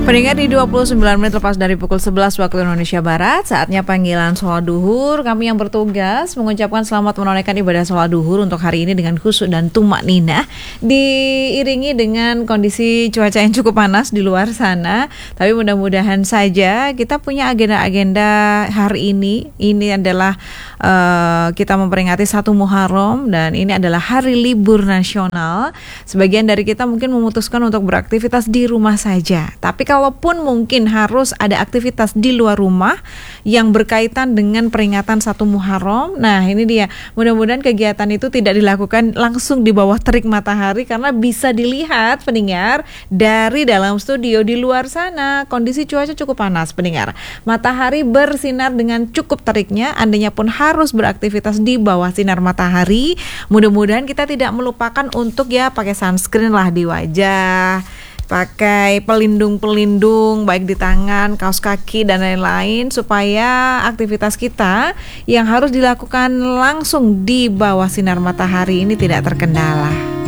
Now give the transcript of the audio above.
Pendengar di 29 menit lepas dari pukul 11 waktu Indonesia Barat, saatnya panggilan sholat duhur. Kami yang bertugas mengucapkan selamat menunaikan ibadah sholat duhur untuk hari ini dengan khusyuk dan tumakninah, diiringi dengan kondisi cuaca yang cukup panas di luar sana. Tapi mudah-mudahan saja kita punya agenda-agenda hari ini. Ini adalah kita memperingati 1 Muharram dan ini adalah hari libur nasional. Sebagian dari kita mungkin memutuskan untuk beraktivitas di rumah saja. Tapi kalaupun mungkin harus ada aktivitas di luar rumah yang berkaitan dengan peringatan 1 Muharram, nah ini dia, mudah-mudahan kegiatan itu tidak dilakukan langsung di bawah terik matahari, karena bisa dilihat pendengar dari dalam studio di luar sana kondisi cuaca cukup panas pendengar. Matahari bersinar dengan cukup teriknya, andainya pun harus beraktivitas di bawah sinar matahari, mudah-mudahan kita tidak melupakan untuk pakai sunscreen lah di wajah, pakai pelindung-pelindung baik di tangan, kaos kaki dan lain-lain, supaya aktivitas kita yang harus dilakukan langsung di bawah sinar matahari ini tidak terkendala.